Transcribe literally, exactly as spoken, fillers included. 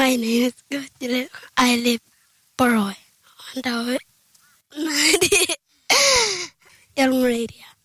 My name is Gojile. I live Poroy. And I Young Radio.